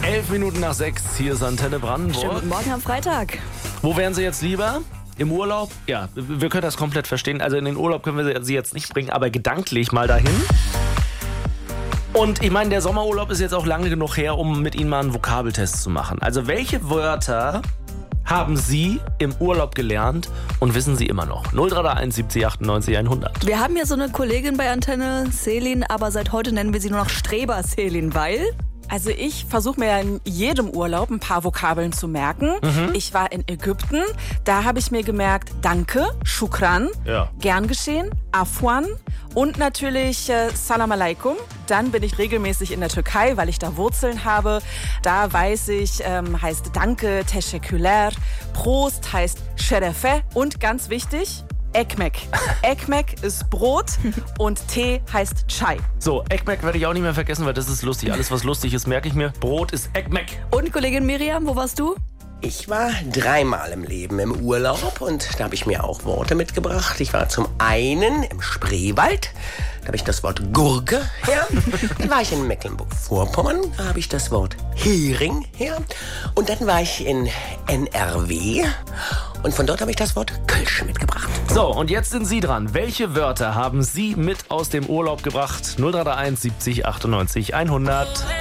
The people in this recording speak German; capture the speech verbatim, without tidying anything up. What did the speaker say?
Elf Minuten nach sechs, hier ist Antenne Brandenburg. Schönen guten Morgen am Freitag. Wo wären Sie jetzt lieber? Im Urlaub? Ja, wir können das komplett verstehen. Also in den Urlaub können wir Sie jetzt nicht bringen, aber gedanklich mal dahin. Und ich meine, der Sommerurlaub ist jetzt auch lange genug her, um mit Ihnen mal einen Vokabeltest zu machen. Also welche Wörter haben Sie im Urlaub gelernt und wissen Sie immer noch? null drei drei eins siebzig achtundneunzig hundert. Wir haben ja so eine Kollegin bei Antenne, Selin, aber seit heute nennen wir sie nur noch Streber Selin, weil... Also ich versuche mir ja in jedem Urlaub ein paar Vokabeln zu merken. Mhm. Ich war in Ägypten, da habe ich mir gemerkt, danke, shukran, ja. gern geschehen, afwan und natürlich äh, salam alaikum. Dann bin ich regelmäßig in der Türkei, weil ich da Wurzeln habe. Da weiß ich, ähm, heißt danke, teşekkürler, Prost heißt şerefe und ganz wichtig, Ekmek. Ekmek ist Brot und Tee heißt Chai. So, Ekmek werde ich auch nicht mehr vergessen, weil das ist lustig. Alles, was lustig ist, merke ich mir. Brot ist Ekmek. Und Kollegin Miriam, wo warst du? Ich war dreimal im Leben im Urlaub und da habe ich mir auch Worte mitgebracht. Ich war zum einen im Spreewald, da habe ich das Wort Gurke her. Dann war ich in Mecklenburg-Vorpommern, da habe ich das Wort Hering her. Und dann war ich in N R W und von dort habe ich das Wort Kölsch mitgebracht. So, und jetzt sind Sie dran. Welche Wörter haben Sie mit aus dem Urlaub gebracht? null drei drei eins siebzig achtundneunzig hundert.